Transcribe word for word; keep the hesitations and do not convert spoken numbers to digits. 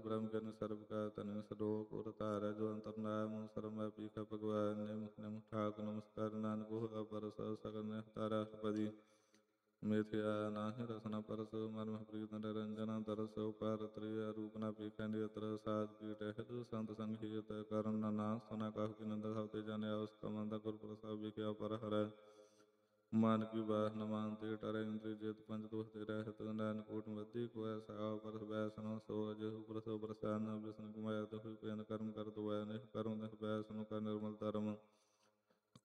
ਬ੍ਰਹਮ ਗਿਆਨ ਸਰਬ ਕਾ ਤਨਿ ਸਲੋਕ ਉਰ ਧਾਰੈ ਜੋ ਅੰਤਰ ਨਾਮ ਸਰਮ ਪੀਖਾ ਭਗਵਾਨ ਨਿਮ ਨਿਮ ਠਾਕ ਨਮਸਕਾਰ ਨਾਨਕ ਹੋਆ ਪਰਸ ਸਗਨ ਤਾਰਾ ਪਦੀ ਮਿਥਿਆ ਨਾਹਿ ਰਸਨਾ ਪਰਸ ਮਰਮ ਪ੍ਰੀਤ ਨਿਰੰਜਨ ਦਰਸ ਉਪਾਰ ਤ੍ਰਿਆ ਰੂਪ ਨਾ ਪੀਖੈ ਨਿਯਤਰ ਸਾਧ ਪੀਠ ਹਿਤ ਸੰਤ ਸੰਗ ਹਿਤ ਕਰਨ ਨਾ ਸੁਨਾ ਕਾਹੁ ਕੀ ਨੰਦ ਸਭ ਤੇ ਜਾਣਿਆ ਉਸ ਕਮੰਦ ਗੁਰ ਪ੍ਰਸਾਦ ਵਿਖਿਆ ਪਰ ਹਰੈ ਮਨ ਕੀ ਬਾਤ ਨ ਮਾਨਤੇ ਟਰੈ ਇੰਦਰੀ